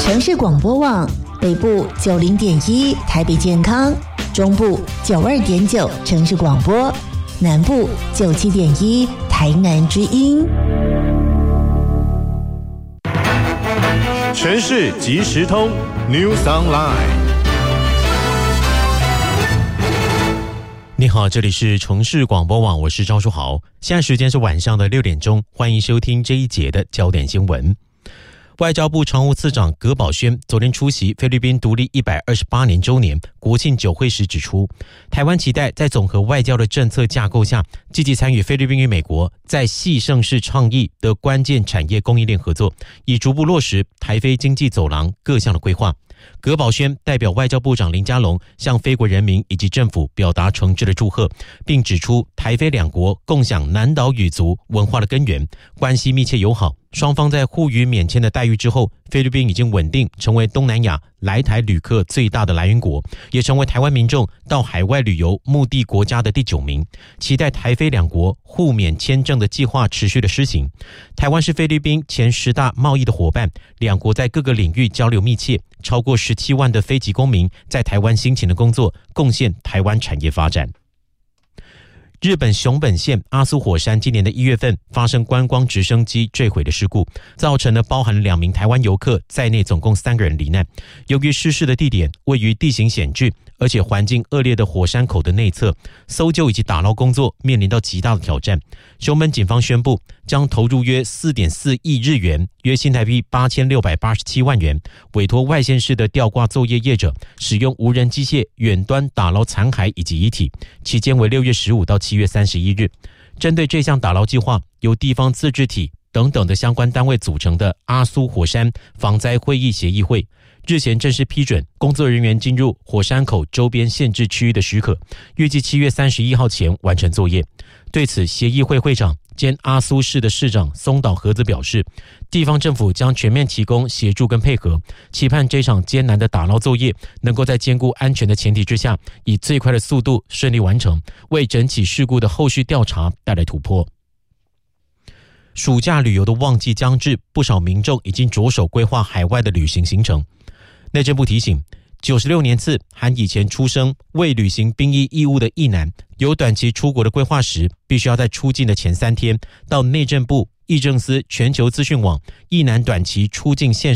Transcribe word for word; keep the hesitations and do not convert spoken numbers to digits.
城市广播网北部九零点一台北健康，中部九二点九城市广播，南部九七点一台南之音。 城市即时通 News Online。 你好，这里是城市广播网，我是张书豪。现在时间是晚上的六点钟，欢迎收听这一节的焦点新闻。外交部常务次长葛宝轩昨天出席菲律宾独立一百二十八年周年国庆酒会时指出，台湾期待在总和外交的政策架构下，积极参与菲律宾与美国在系盛世倡议的关键产业供应链合作，以逐步落实台菲经济走廊各项的规划。葛宝轩代表外交部长林佳龙向菲国人民以及政府表达诚挚的祝贺，并指出台菲两国共享南岛语族文化的根源，关系密切友好。双方在互予免签的待遇之后，菲律宾已经稳定成为东南亚来台旅客最大的来源国，也成为台湾民众到海外旅游目的国家的第九名。期待台菲两国互免签证的计划持续的施行。台湾是菲律宾前十大贸易的伙伴，两国在各个领域交流密切，超过十七万的非籍公民在台湾辛勤的工作，贡献台湾产业发展。日本熊本县阿苏火山今年的一月份发生观光直升机坠毁的事故，造成了包含两名台湾游客在内总共三个人罹难。由于失事的地点位于地形险峻而且环境恶劣的火山口的内侧，搜救以及打捞工作面临到极大的挑战。熊本警方宣布将投入约 四点四亿日元，约新台币八千六百八十七万元，委托外县市的吊挂作业业者使用无人机械远端打捞残骸以及遗体，期间为六月十五到七月三十一日。针对这项打捞计划，由地方自治体等等的相关单位组成的阿苏火山防灾会议协议会日前正式批准工作人员进入火山口周边限制区域的许可，预计七月三十一号前完成作业。对此，协议会会长兼阿苏市的市长松岛和子表示，地方政府将全面提供协助跟配合，期盼这场艰难的打捞作业能够在兼顾安全的前提之下，以最快的速度顺利完成，为整起事故的后续调查带来突破。暑假旅游的旺季将至，不少民众已经着手规划海外的旅行行程。内政部提醒，九十六年次含以前出生未履行兵役义务的役男，有短期出国的规划时，必须要在出境的前三天到内政部、役政司全球资讯网役男短期出境线